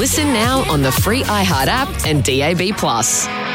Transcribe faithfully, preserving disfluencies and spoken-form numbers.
Listen now on the free iHeart app and D A B plus.